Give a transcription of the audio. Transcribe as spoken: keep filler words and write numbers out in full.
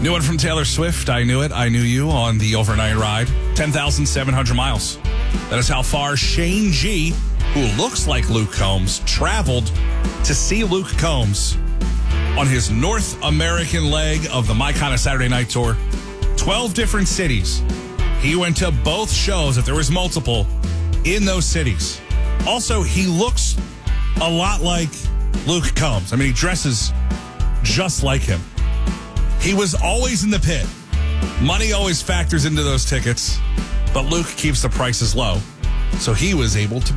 New one from Taylor Swift, I Knew It, I Knew You, on the overnight ride. ten thousand seven hundred miles. That is how far Shane G, who looks like Luke Combs, traveled to see Luke Combs on his North American leg of the My Kind of Saturday Night Tour. twelve different cities. He went to both shows, if there was multiple, in those cities. Also, he looks a lot like Luke Combs. I mean, he dresses just like him. He was always in the pit. Money always factors into those tickets, but Luke keeps the prices low, so he was able to